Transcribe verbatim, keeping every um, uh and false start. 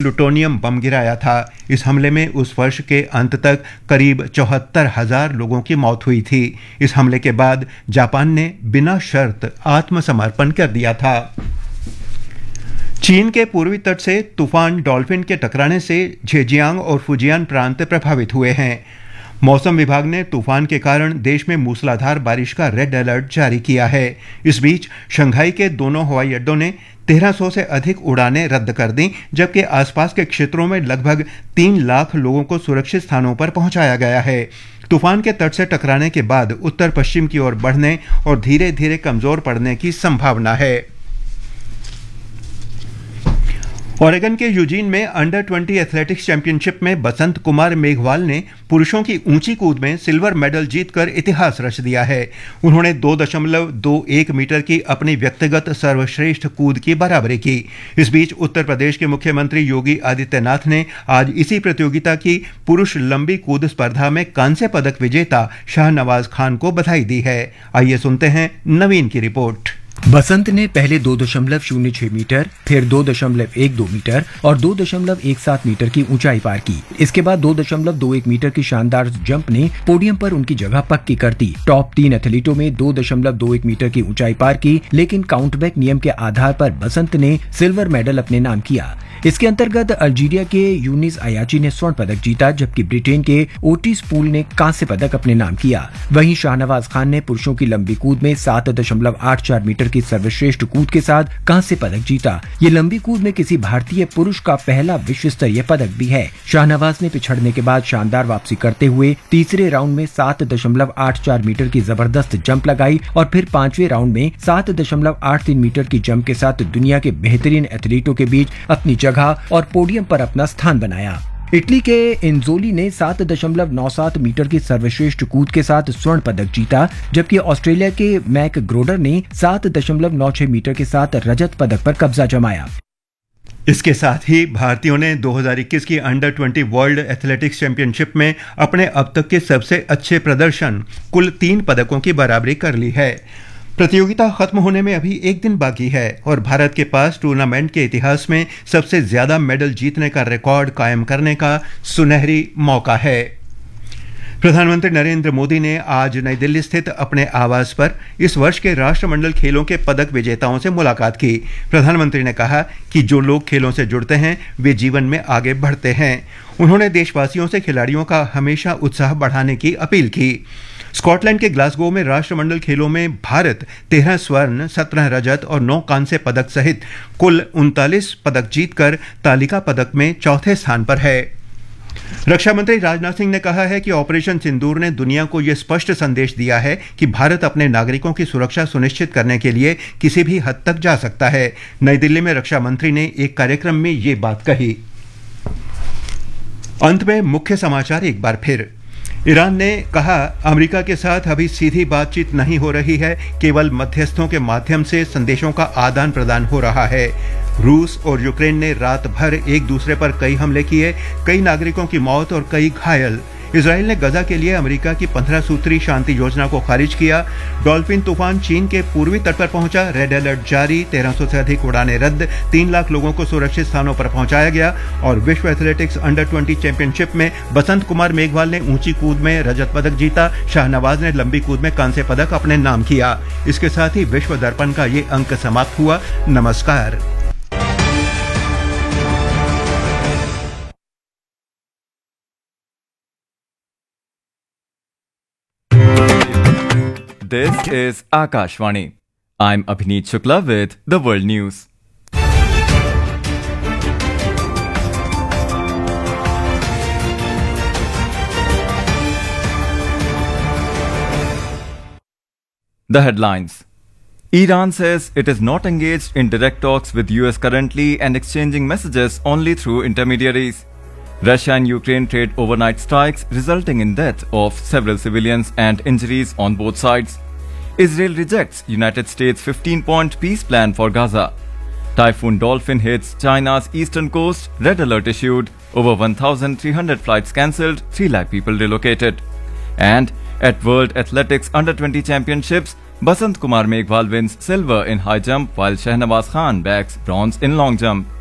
Plutonium बम गिराया था। इस हमले में उस वर्ष के अंत तक करीब चौहत्तर हजार लोगों की मौत हुई थी। इस हमले के बाद जापान ने बिना शर्त आत्मसमर्पण कर दिया था। चीन के पूर्वी तट से तूफान डॉल्फिन के टकराने से झेजियांग और फुजियान प्रांत प्रभावित हुए हैं। मौसम विभाग ने तूफान के कारण देश में मूसलाधार बारिश का रेड अलर्ट जारी किया है। इस बीच शंघाई के दोनों हवाई अड्डों ने तेरह सौ से अधिक उड़ानें रद्द कर दी, जबकि आसपास के क्षेत्रों में लगभग तीन लाख लोगों को सुरक्षित स्थानों पर पहुंचाया गया है। तूफान के तट से टकराने के बाद उत्तर पश्चिम की ओर बढ़ने और धीरे धीरे कमजोर पड़ने की संभावना है। ओरेगन के यूजीन में अंडर ट्वेंटी एथलेटिक्स चैंपियनशिप में बसंत कुमार मेघवाल ने पुरुषों की ऊंची कूद में सिल्वर मेडल जीतकर इतिहास रच दिया है। उन्होंने दो दशमलव दो एक मीटर की अपनी व्यक्तिगत सर्वश्रेष्ठ कूद की बराबरी की। इस बीच उत्तर प्रदेश के मुख्यमंत्री योगी आदित्यनाथ ने आज इसी प्रतियोगिता की पुरुष लंबी कूद स्पर्धा में कांस्य पदक विजेता शाहनवाज खान को बधाई दी है। आइए सुनते हैं नवीन की रिपोर्ट। बसंत ने पहले दो दशमलव शून्य छह मीटर, फिर दो दशमलव एक दो मीटर और दो दशमलव एक सात मीटर की ऊंचाई पार की। इसके बाद दो दशमलव दो एक मीटर की शानदार जंप ने पोडियम पर उनकी जगह पक्की कर दी। टॉप तीन एथलीटों में दो दशमलव दो एक मीटर की ऊंचाई पार की, लेकिन काउंटबैक नियम के आधार पर बसंत ने सिल्वर मेडल अपने नाम किया। इसके अंतर्गत अल्जीरिया के यूनिस अयाची ने स्वर्ण पदक जीता, जबकि ब्रिटेन के ओटिस पूल ने कांस्य पदक अपने नाम किया। वहीं शाहनवाज खान ने पुरुषों की लंबी कूद में सात दशमलव आठ चार मीटर की सर्वश्रेष्ठ कूद के साथ कांस्य पदक जीता। ये लंबी कूद में किसी भारतीय पुरुष का पहला विश्व स्तरीय पदक भी है। शाहनवाज ने पिछड़ने के बाद शानदार वापसी करते हुए तीसरे राउंड में सात दशमलव आठ चार मीटर की जबरदस्त जंप लगाई और फिर पांचवें राउंड में सात दशमलव आठ तीन मीटर की जंप के साथ दुनिया के बेहतरीन एथलीटों के बीच अपनी जगह और पोडियम पर अपना स्थान बनाया। इटली के इंजोली ने सात दशमलव नौ सात मीटर की सर्वश्रेष्ठ कूद के साथ स्वर्ण पदक जीता, जबकि ऑस्ट्रेलिया के मैक ग्रोडर ने सात दशमलव नौ छह मीटर के साथ रजत पदक पर कब्जा जमाया। इसके साथ ही भारतीयों ने दो हज़ार इक्कीस की under twenty world athletics championship में अपने अब तक के सबसे अच्छे प्रदर्शन कुल तीन पदकों की बराबरी कर ली है। प्रतियोगिता खत्म होने में अभी एक दिन बाकी है और भारत के पास टूर्नामेंट के इतिहास में सबसे ज्यादा मेडल जीतने का रिकॉर्ड कायम करने का सुनहरी मौका है। प्रधानमंत्री नरेंद्र मोदी ने आज नई दिल्ली स्थित अपने आवास पर इस वर्ष के राष्ट्रमंडल खेलों के पदक विजेताओं से मुलाकात की। प्रधानमंत्री ने कहा कि जो लोग खेलों से जुड़ते हैं वे जीवन में आगे बढ़ते हैं। उन्होंने देशवासियों से खिलाड़ियों का हमेशा उत्साह बढ़ाने की अपील की। स्कॉटलैंड के ग्लासगो में राष्ट्रमंडल खेलों में भारत तेरह स्वर्ण, सत्रह रजत और नौ कांस्य पदक सहित कुल उनतालीस पदक जीतकर तालिका पदक में चौथे स्थान पर है। रक्षा मंत्री राजनाथ सिंह ने कहा है कि ऑपरेशन सिंदूर ने दुनिया को यह स्पष्ट संदेश दिया है कि भारत अपने नागरिकों की सुरक्षा सुनिश्चित करने के लिए किसी भी हद तक जा सकता है। नई दिल्ली में रक्षा मंत्री ने एक कार्यक्रम में ये बात कही। अंत में मुख्य समाचार एक बार फिर। ईरान ने कहा अमेरिका के साथ अभी सीधी बातचीत नहीं हो रही है, केवल मध्यस्थों के माध्यम से संदेशों का आदान प्रदान हो रहा है। रूस और यूक्रेन ने रात भर एक दूसरे पर कई हमले किए, कई नागरिकों की मौत और कई घायल। इजराइल ने गजा के लिए अमेरिका की पंद्रह सूत्री शांति योजना को खारिज किया। डॉल्फिन तूफान चीन के पूर्वी तट पर पहुंचा, रेड अलर्ट जारी, तेरह सौ से अधिक उड़ानें रद्द, तीन लाख लोगों को सुरक्षित स्थानों पर पहुंचाया गया। और विश्व एथलेटिक्स अंडर ट्वेंटी चैंपियनशिप में बसंत कुमार मेघवाल ने ऊंची कूद में रजत पदक जीता, शाहनवाज ने लंबी कूद में कांस्य पदक अपने नाम किया। इसके साथ ही विश्व दर्पण का ये अंक समाप्त हुआ। नमस्कार। This is Akashvani. I'm Abhineet Shukla with the World News. The headlines. Iran says it is not engaged in direct talks with U S currently and exchanging messages only through intermediaries. Russia and Ukraine trade overnight strikes resulting in death of several civilians and injuries on both sides. Israel rejects United States fifteen-point peace plan for Gaza. Typhoon Dolphin hits China's eastern coast, red alert issued, over one thousand three hundred flights cancelled, three lakh people relocated. And at World Athletics Under twenty Championships, Basant Kumar Meghwal wins silver in high jump while Shahnawaz Khan bags bronze in long jump.